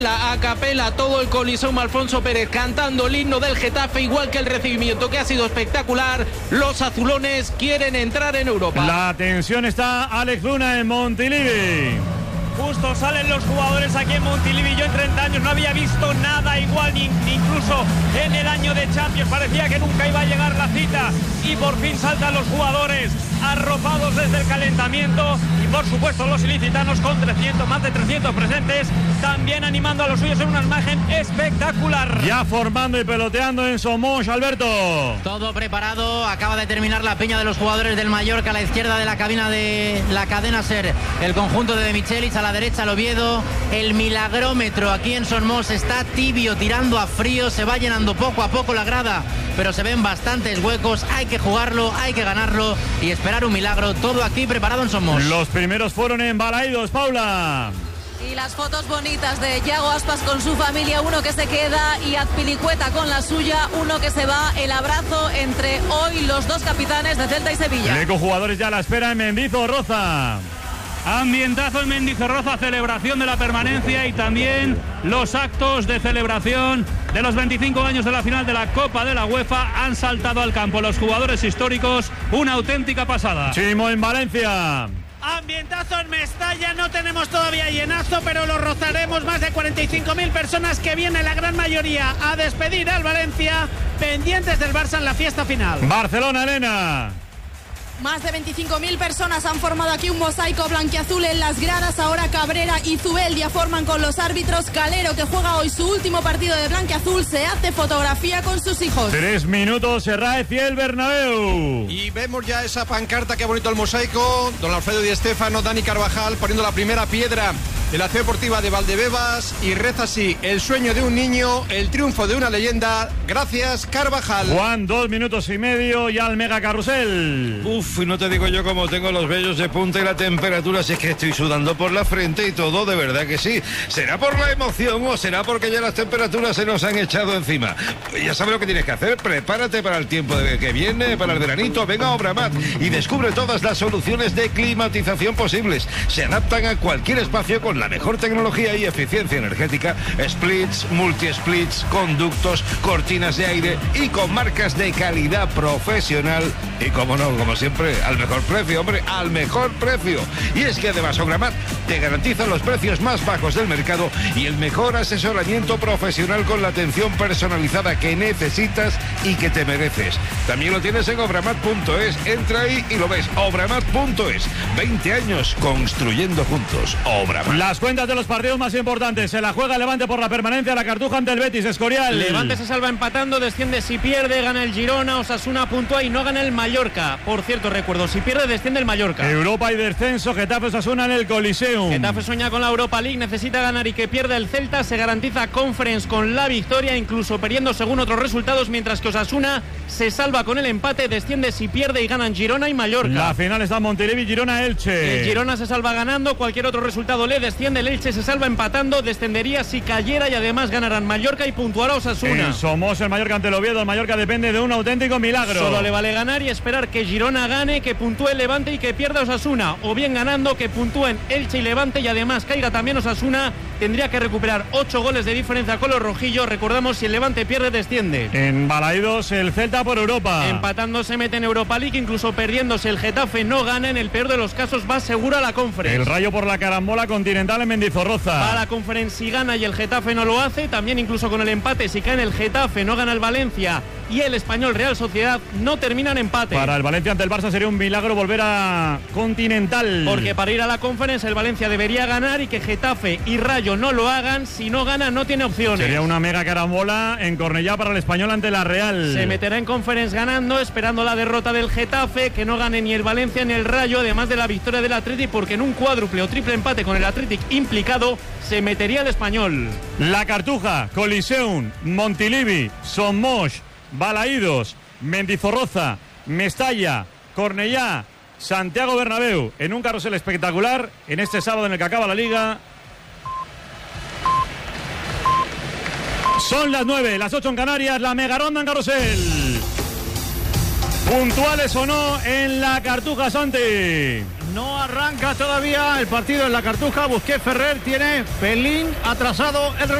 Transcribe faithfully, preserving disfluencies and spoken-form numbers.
A capela todo el Coliseum, Alfonso Pérez cantando el himno del Getafe, igual que el recibimiento, que ha sido espectacular. Los azulones quieren entrar en Europa. La tensión está, Alex Luna, en Montilivi. Justo salen los jugadores aquí en Montilivi. Yo en treinta años no había visto nada igual, ni, ni incluso en el año de Champions. Parecía que nunca iba a llegar la cita y por fin saltan los jugadores arropados desde el calentamiento y por supuesto los ilicitanos con trescientos, más de trescientos presentes, también animando a los suyos en una imagen espectacular. Ya formando y peloteando en Somos, Alberto. Todo preparado, acaba de terminar la peña de los jugadores del Mallorca a la izquierda de la cabina de la cadena SER, el conjunto de Demichelis, a la derecha el Oviedo. El milagrómetro aquí en Somos está tibio, tirando a frío, se va llenando poco a poco la grada, pero se ven bastantes huecos, hay que jugarlo, hay que ganarlo y esperar un milagro, todo aquí preparado en Somos. Los primeros fueron en Balaídos, Paula. Y las fotos bonitas de Yago Aspas con su familia, uno que se queda y Azpilicueta con la suya, uno que se va, el abrazo entre hoy los dos capitanes de Celta y Sevilla. El eco jugadores ya la espera en Mendizorroza. Ambientazo en Mendizorroza, celebración de la permanencia y también los actos de celebración de los veinticinco años de la final de la Copa de la UEFA han saltado al campo los jugadores históricos, una auténtica pasada. Chimo en Valencia. Ambientazo en Mestalla, no tenemos todavía llenazo, pero lo rozaremos, más de cuarenta y cinco mil personas que viene la gran mayoría a despedir al Valencia, pendientes del Barça en la fiesta final. Barcelona, Elena. Más de veinticinco mil personas han formado aquí un mosaico blanquiazul en las gradas. Ahora Cabrera y Zubeldia forman con los árbitros. Calero, que juega hoy su último partido de blanquiazul, se hace fotografía con sus hijos. Tres minutos, Serraez y el Bernabéu. Y vemos ya esa pancarta, qué bonito el mosaico. Don Alfredo Di Stéfano, Dani Carvajal poniendo la primera piedra de la Ciudad Deportiva de Valdebebas y reza así: el sueño de un niño, el triunfo de una leyenda. Gracias, Carvajal. Juan, dos minutos y medio y al Mega Carrusel. Uf, no te digo yo cómo tengo los vellos de punta y la temperatura, si es que estoy sudando por la frente y todo, de verdad que sí. ¿Será por la emoción o será porque ya las temperaturas se nos han echado encima? Pues ya sabes lo que tienes que hacer, prepárate para el tiempo de que viene, para el veranito, venga a Obramat y descubre todas las soluciones de climatización posibles. Se adaptan a cualquier espacio con la mejor tecnología y eficiencia energética, splits, multi-splits, conductos, cortinas de aire y con marcas de calidad profesional y, como no, como siempre, al mejor precio, hombre, al mejor precio. Y es que además Obramat te garantiza los precios más bajos del mercado y el mejor asesoramiento profesional con la atención personalizada que necesitas y que te mereces. También lo tienes en obramat punto es, entra ahí y lo ves. Obramat punto es, veinte años construyendo juntos. Obramat. Las cuentas de los partidos más importantes. Se la juega Levante por la permanencia, la Cartuja ante el Betis, Escorial. Levante se salva empatando, desciende si pierde, gana el Girona, Osasuna puntúa y no gana el Mallorca. Por cierto, recuerdo, si pierde desciende el Mallorca. Europa y descenso, Getafe Osasuna en el Coliseum. Getafe sueña con la Europa League, necesita ganar y que pierda el Celta, se garantiza Conference con la victoria, incluso perdiendo según otros resultados, mientras que Osasuna se salva con el empate, desciende si pierde y ganan Girona y Mallorca. La final está en Montilivi, Girona-Elche. El Girona se salva ganando, cualquier otro resultado le desciende, el Elche se salva empatando, descendería si cayera y además ganarán Mallorca y puntuará Osasuna. En Somos, el Mallorca ante el Oviedo, el Mallorca depende de un auténtico milagro. Solo le vale ganar y esperar que Girona gane, que puntúe el Levante y que pierda Osasuna, o bien ganando, que puntúen Elche y Levante y además caiga también Osasuna, tendría que recuperar ocho goles de diferencia con los rojillos. Recordamos, si el Levante pierde desciende. En Balaídos, el Celta por Europa. Empatando se mete en Europa League, incluso perdiéndose el Getafe no gana, en el peor de los casos va seguro a la Conference. El Rayo por la carambola continental en Mendizorroza. Va a la Conference si gana y el Getafe no lo hace, también incluso con el empate, si cae en el Getafe, no gana el Valencia y el Español Real Sociedad, no termina en empate. Para el Valencia ante el Barça sería un milagro volver a continental. Porque para ir a la Conference el Valencia debería ganar y que Getafe y Rayo no lo hagan, si no gana no tiene opciones. Sería una mega carambola en Cornellá para el Español ante la Real. Se meterá en Conference ganando, esperando la derrota del Getafe, que no gane ni el Valencia ni el Rayo, además de la victoria del Athletic, porque en un cuádruple o triple empate con el Athletic implicado se metería el Español. La Cartuja, Coliseum, Montilivi, Somos, Balaídos, Mendizorroza, Mestalla, Cornellá, Santiago Bernabéu, en un carrusel espectacular en este sábado en el que acaba la Liga. Son las nueve, las ocho en Canarias, la mega ronda en carrusel. ¿Puntuales o no en la Cartuja, Santi? No arranca todavía el partido en la Cartuja. Busquets Ferrer tiene pelín atrasado el reloj.